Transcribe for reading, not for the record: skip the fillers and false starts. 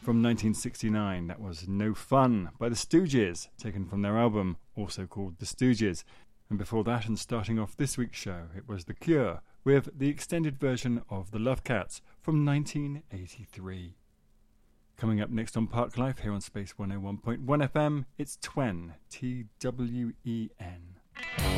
From 1969, that was No Fun by the Stooges, taken from their album, also called The Stooges. And before that, and starting off this week's show, it was The Cure with the extended version of The Love Cats from 1983. Coming up next on Park Life here on Space 101.1 FM, it's Twen, Twen.